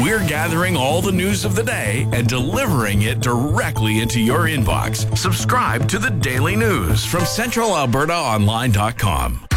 We're gathering all the news of the day and delivering it directly into your inbox. Subscribe to the Daily News from CentralAlbertaOnline.com.